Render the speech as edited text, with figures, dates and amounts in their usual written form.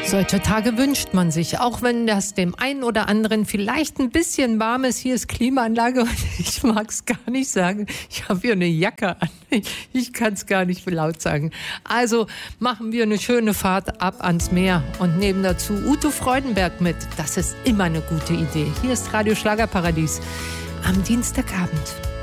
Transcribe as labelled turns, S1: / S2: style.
S1: Solche Tage wünscht man sich, auch wenn das dem einen oder anderen vielleicht ein bisschen warm ist. Hier ist Klimaanlage und ich mag es gar nicht sagen. Ich habe hier eine Jacke an. Ich kann es gar nicht laut sagen. Also machen wir eine schöne Fahrt ab ans Meer und nehmen dazu Ute Freudenberg mit. Das ist immer eine gute Idee. Hier ist Radio Schlagerparadies am Dienstagabend.